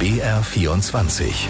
BR24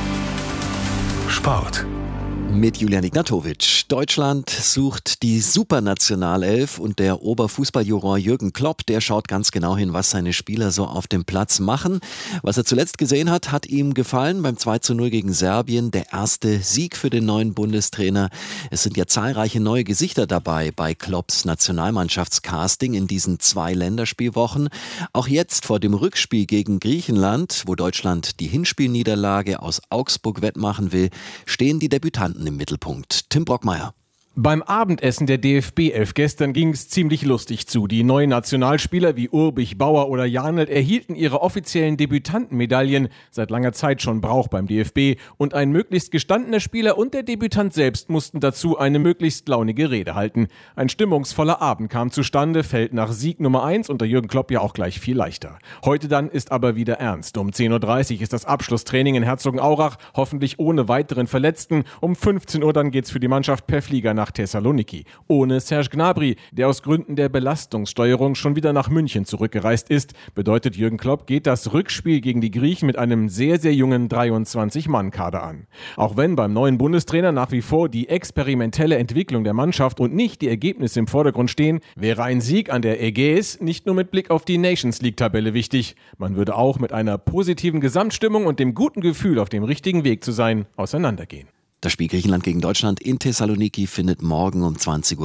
Sport. Mit Julian Ignatowitsch. Deutschland sucht die Supernationalelf und der Oberfußballjuror Jürgen Klopp, der schaut ganz genau hin, was seine Spieler so auf dem Platz machen. Was er zuletzt gesehen hat, hat ihm gefallen beim 2:0 gegen Serbien. Der erste Sieg für den neuen Bundestrainer. Es sind ja zahlreiche neue Gesichter dabei bei Klopps Nationalmannschaftscasting in diesen 2 Länderspielwochen. Auch jetzt vor dem Rückspiel gegen Griechenland, wo Deutschland die Hinspielniederlage aus Augsburg wettmachen will, stehen die Debütanten im Mittelpunkt. Tim Brockmeier. Beim Abendessen der DFB-11 gestern ging es ziemlich lustig zu. Die neuen Nationalspieler wie Urbich, Bauer oder Janelt erhielten ihre offiziellen Debütantenmedaillen, seit langer Zeit schon Brauch beim DFB. Und ein möglichst gestandener Spieler und der Debütant selbst mussten dazu eine möglichst launige Rede halten. Ein stimmungsvoller Abend kam zustande, fällt nach Sieg Nummer 1 unter Jürgen Klopp ja auch gleich viel leichter. Heute dann ist aber wieder ernst. Um 10:30 Uhr ist das Abschlusstraining in Herzogenaurach, hoffentlich ohne weiteren Verletzten. Um 15 Uhr dann geht's für die Mannschaft per Flieger nach Thessaloniki. Ohne Serge Gnabry, der aus Gründen der Belastungssteuerung schon wieder nach München zurückgereist ist, bedeutet Jürgen Klopp, geht das Rückspiel gegen die Griechen mit einem sehr, sehr jungen 23-Mann-Kader an. Auch wenn beim neuen Bundestrainer nach wie vor die experimentelle Entwicklung der Mannschaft und nicht die Ergebnisse im Vordergrund stehen, wäre ein Sieg an der Ägäis nicht nur mit Blick auf die Nations League-Tabelle wichtig. Man würde auch mit einer positiven Gesamtstimmung und dem guten Gefühl, auf dem richtigen Weg zu sein, auseinandergehen. Das Spiel Griechenland gegen Deutschland in Thessaloniki findet morgen um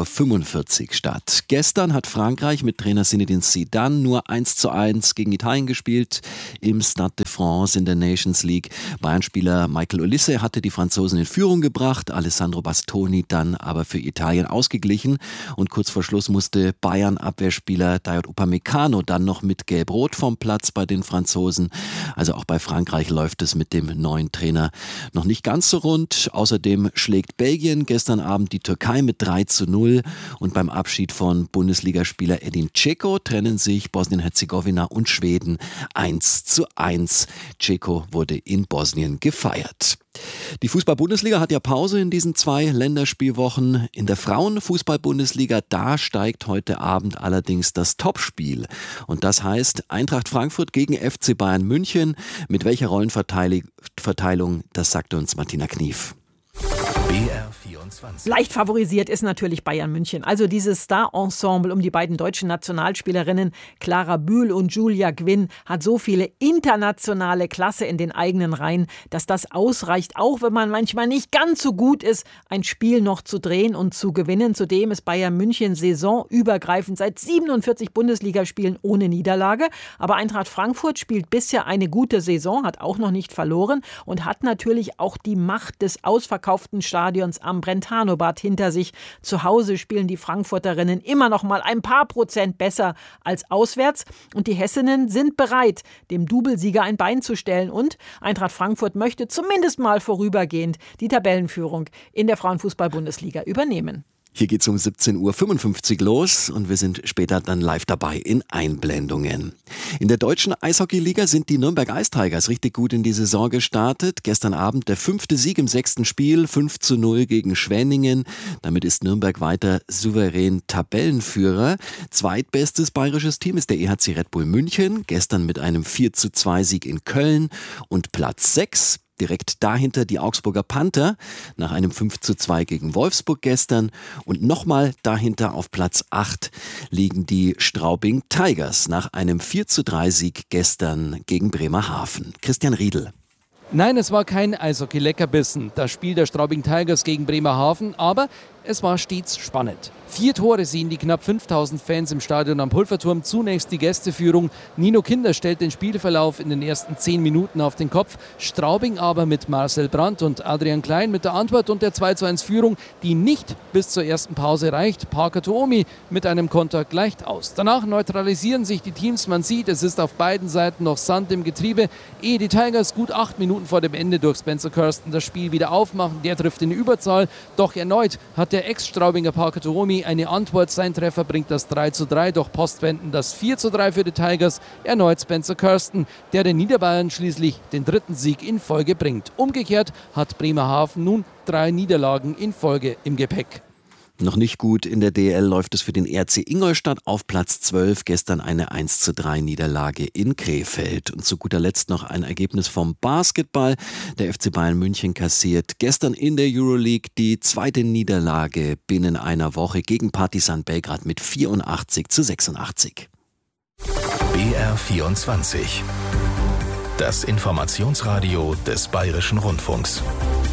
20:45 Uhr statt. Gestern hat Frankreich mit Trainer Zinedine Zidane nur 1:1 gegen Italien gespielt im Stade de France in der Nations League. Bayern-Spieler Michael Olise hatte die Franzosen in Führung gebracht, Alessandro Bastoni dann aber für Italien ausgeglichen. Und kurz vor Schluss musste Bayern-Abwehrspieler Dayot Upamecano dann noch mit Gelb-Rot vom Platz bei den Franzosen. Also auch bei Frankreich läuft es mit dem neuen Trainer noch nicht ganz so rund. Außerdem schlägt Belgien gestern Abend die Türkei mit 3:0 und beim Abschied von Bundesligaspieler Edin Dzeko trennen sich Bosnien-Herzegowina und Schweden 1:1. Dzeko wurde in Bosnien gefeiert. Die Fußball-Bundesliga hat ja Pause in diesen 2 Länderspielwochen. In der Frauen-Fußball-Bundesliga, da steigt heute Abend allerdings das Topspiel. Und das heißt Eintracht Frankfurt gegen FC Bayern München. Mit welcher Rollenverteilung, das sagte uns Martina Knief. BR24. Leicht favorisiert ist natürlich Bayern München. Also dieses Star-Ensemble um die beiden deutschen Nationalspielerinnen Clara Bühl und Julia Gwynn hat so viele internationale Klasse in den eigenen Reihen, dass das ausreicht, auch wenn man manchmal nicht ganz so gut ist, ein Spiel noch zu drehen und zu gewinnen. Zudem ist Bayern München saisonübergreifend seit 47 Bundesligaspielen ohne Niederlage. Aber Eintracht Frankfurt spielt bisher eine gute Saison, hat auch noch nicht verloren und hat natürlich auch die Macht des ausverkauften Stadions am Brentano-Bad hinter sich. Zu Hause spielen die Frankfurterinnen immer noch mal ein paar Prozent besser als auswärts. Und die Hessinnen sind bereit, dem Doublesieger ein Bein zu stellen. Und Eintracht Frankfurt möchte zumindest mal vorübergehend die Tabellenführung in der Frauenfußball-Bundesliga übernehmen. Hier geht's um 17:55 Uhr los und wir sind später dann live dabei in Einblendungen. In der deutschen Eishockeyliga sind die Nürnberg Ice Tigers richtig gut in die Saison gestartet. Gestern Abend der 5. Sieg im 6. Spiel, 5:0 gegen Schwenningen. Damit ist Nürnberg weiter souverän Tabellenführer. Zweitbestes bayerisches Team ist der EHC Red Bull München. Gestern mit einem 4:2 Sieg in Köln. Und Platz 6. Direkt dahinter die Augsburger Panther nach einem 5:2 gegen Wolfsburg gestern. Und nochmal dahinter auf Platz 8 liegen die Straubing Tigers nach einem 4:3 Sieg gestern gegen Bremerhaven. Christian Riedl. Nein, es war kein Eishockey-Leckerbissen, das Spiel der Straubing Tigers gegen Bremerhaven, aber es war stets spannend. 4 Tore sehen die knapp 5000 Fans im Stadion am Pulverturm. Zunächst die Gästeführung. Nino Kinder stellt den Spielverlauf in den ersten 10 Minuten auf den Kopf. Straubing aber mit Marcel Brandt und Adrian Klein mit der Antwort und der 2:1 Führung, die nicht bis zur ersten Pause reicht. Parker Tuomi mit einem Konter gleicht aus. Danach neutralisieren sich die Teams. Man sieht, es ist auf beiden Seiten noch Sand im Getriebe. Ehe die Tigers gut 8 Minuten vor dem Ende durch Spencer Kirsten das Spiel wieder aufmachen. Der trifft in Überzahl. Doch erneut hat der Ex-Straubinger Parker Tuomi eine Antwort. Sein Treffer bringt das 3:3, doch Postwenden das 4:3 für die Tigers. Erneut Spencer Kirsten, der den Niederbayern schließlich den 3. Sieg in Folge bringt. Umgekehrt hat Bremerhaven nun 3 Niederlagen in Folge im Gepäck. Noch nicht gut in der DEL läuft es für den RC Ingolstadt auf Platz 12. Gestern eine 1:3 Niederlage in Krefeld. Und zu guter Letzt noch ein Ergebnis vom Basketball. Der FC Bayern München kassiert gestern in der Euroleague die zweite Niederlage binnen einer Woche gegen Partizan Belgrad mit 84:86. BR24. Das Informationsradio des Bayerischen Rundfunks.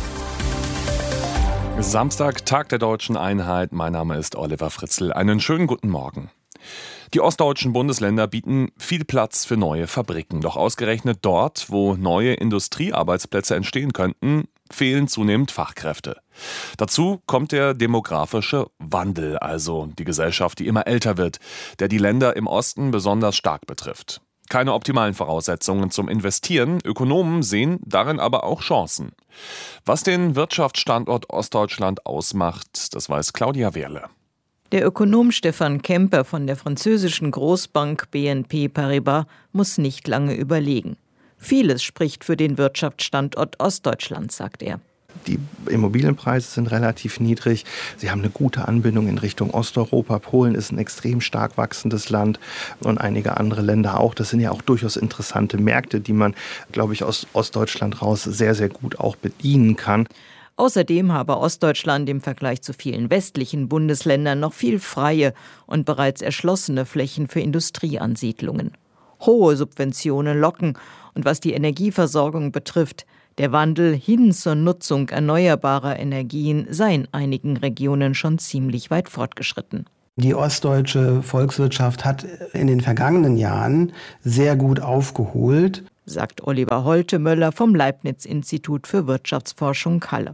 Samstag, Tag der Deutschen Einheit. Mein Name ist Oliver Fritzl. Einen schönen guten Morgen. Die ostdeutschen Bundesländer bieten viel Platz für neue Fabriken. Doch ausgerechnet dort, wo neue Industriearbeitsplätze entstehen könnten, fehlen zunehmend Fachkräfte. Dazu kommt der demografische Wandel, also die Gesellschaft, die immer älter wird, der die Länder im Osten besonders stark betrifft. Keine optimalen Voraussetzungen zum Investieren. Ökonomen sehen darin aber auch Chancen. Was den Wirtschaftsstandort Ostdeutschland ausmacht, das weiß Claudia Wehrle. Der Ökonom Stefan Kemper von der französischen Großbank BNP Paribas muss nicht lange überlegen. Vieles spricht für den Wirtschaftsstandort Ostdeutschland, sagt er. Die Immobilienpreise sind relativ niedrig. Sie haben eine gute Anbindung in Richtung Osteuropa. Polen ist ein extrem stark wachsendes Land und einige andere Länder auch. Das sind ja auch durchaus interessante Märkte, die man, glaube ich, aus Ostdeutschland raus sehr, sehr gut auch bedienen kann. Außerdem habe Ostdeutschland im Vergleich zu vielen westlichen Bundesländern noch viel freie und bereits erschlossene Flächen für Industrieansiedlungen. Hohe Subventionen locken und was die Energieversorgung betrifft, der Wandel hin zur Nutzung erneuerbarer Energien sei in einigen Regionen schon ziemlich weit fortgeschritten. Die ostdeutsche Volkswirtschaft hat in den vergangenen Jahren sehr gut aufgeholt, sagt Oliver Holtemöller vom Leibniz-Institut für Wirtschaftsforschung Halle.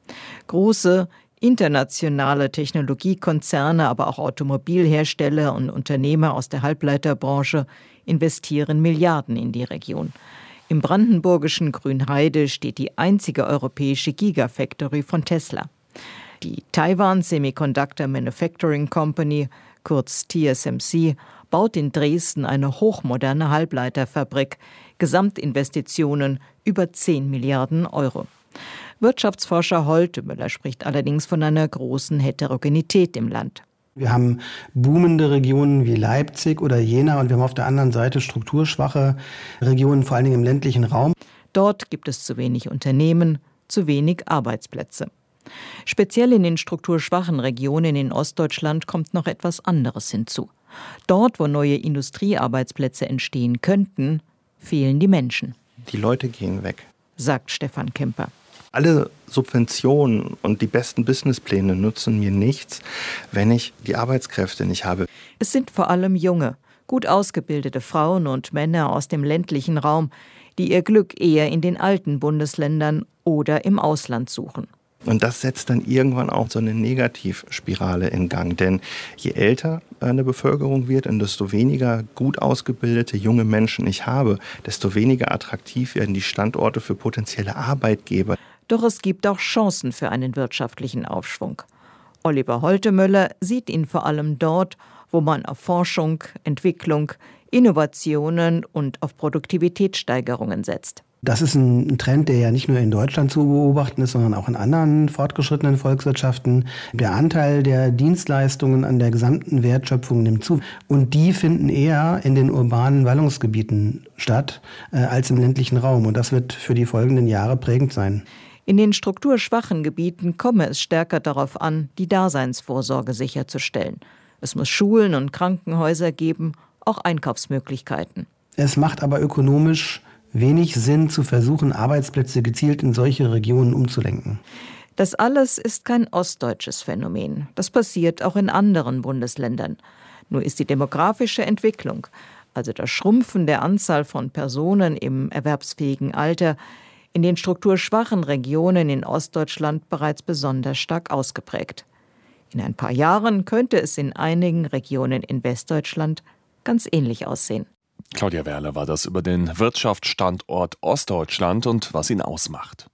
Große internationale Technologiekonzerne, aber auch Automobilhersteller und Unternehmer aus der Halbleiterbranche investieren Milliarden in die Region. Im brandenburgischen Grünheide steht die einzige europäische Gigafactory von Tesla. Die Taiwan Semiconductor Manufacturing Company, kurz TSMC, baut in Dresden eine hochmoderne Halbleiterfabrik. Gesamtinvestitionen über 10 Milliarden Euro. Wirtschaftsforscher Holtemöller spricht allerdings von einer großen Heterogenität im Land. Wir haben boomende Regionen wie Leipzig oder Jena und wir haben auf der anderen Seite strukturschwache Regionen, vor allen Dingen im ländlichen Raum. Dort gibt es zu wenig Unternehmen, zu wenig Arbeitsplätze. Speziell in den strukturschwachen Regionen in Ostdeutschland kommt noch etwas anderes hinzu. Dort, wo neue Industriearbeitsplätze entstehen könnten, fehlen die Menschen. Die Leute gehen weg, sagt Stefan Kemper. Alle Subventionen und die besten Businesspläne nutzen mir nichts, wenn ich die Arbeitskräfte nicht habe. Es sind vor allem junge, gut ausgebildete Frauen und Männer aus dem ländlichen Raum, die ihr Glück eher in den alten Bundesländern oder im Ausland suchen. Und das setzt dann irgendwann auch so eine Negativspirale in Gang. Denn je älter eine Bevölkerung wird und desto weniger gut ausgebildete junge Menschen ich habe, desto weniger attraktiv werden die Standorte für potenzielle Arbeitgeber. Doch es gibt auch Chancen für einen wirtschaftlichen Aufschwung. Oliver Holtemöller sieht ihn vor allem dort, wo man auf Forschung, Entwicklung, Innovationen und auf Produktivitätssteigerungen setzt. Das ist ein Trend, der ja nicht nur in Deutschland zu beobachten ist, sondern auch in anderen fortgeschrittenen Volkswirtschaften. Der Anteil der Dienstleistungen an der gesamten Wertschöpfung nimmt zu. Und die finden eher in den urbanen Ballungsgebieten statt als im ländlichen Raum. Und das wird für die folgenden Jahre prägend sein. In den strukturschwachen Gebieten komme es stärker darauf an, die Daseinsvorsorge sicherzustellen. Es muss Schulen und Krankenhäuser geben, auch Einkaufsmöglichkeiten. Es macht aber ökonomisch wenig Sinn, zu versuchen, Arbeitsplätze gezielt in solche Regionen umzulenken. Das alles ist kein ostdeutsches Phänomen. Das passiert auch in anderen Bundesländern. Nur ist die demografische Entwicklung, also das Schrumpfen der Anzahl von Personen im erwerbsfähigen Alter, in den strukturschwachen Regionen in Ostdeutschland bereits besonders stark ausgeprägt. In ein paar Jahren könnte es in einigen Regionen in Westdeutschland ganz ähnlich aussehen. Claudia Wehrle war das über den Wirtschaftsstandort Ostdeutschland und was ihn ausmacht.